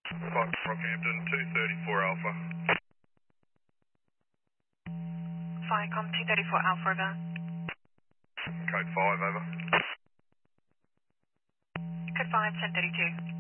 Rockhampton 234 Alpha. Viacom 234 Alpha, over. Code 5, over. Code 5, 1032.